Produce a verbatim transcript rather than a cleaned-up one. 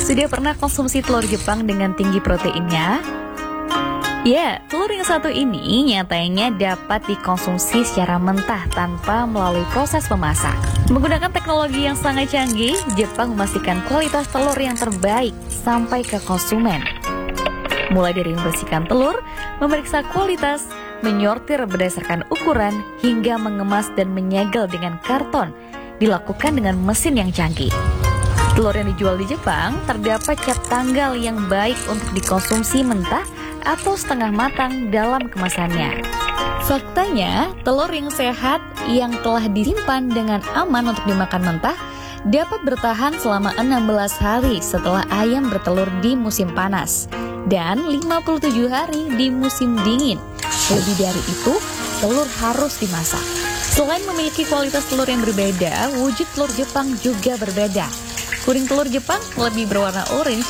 Sudah pernah konsumsi telur Jepang dengan tinggi proteinnya? Ya, telur yang satu ini nyatanya dapat dikonsumsi secara mentah tanpa melalui proses memasak. Menggunakan teknologi yang sangat canggih, Jepang memastikan kualitas telur yang terbaik sampai ke konsumen. Mulai dari membersihkan telur, memeriksa kualitas, menyortir berdasarkan ukuran, hingga mengemas dan menyegel dengan karton, dilakukan dengan mesin yang canggih. Telur yang dijual di Jepang terdapat cap tanggal yang baik untuk dikonsumsi mentah atau setengah matang dalam kemasannya. Faktanya, telur yang sehat yang telah disimpan dengan aman untuk dimakan mentah dapat bertahan selama enam belas hari setelah ayam bertelur di musim panas dan lima puluh tujuh hari di musim dingin. Lebih dari itu, telur harus dimasak. Selain memiliki kualitas telur yang berbeda, wujud telur Jepang juga berbeda. Kuning telur Jepang lebih berwarna orange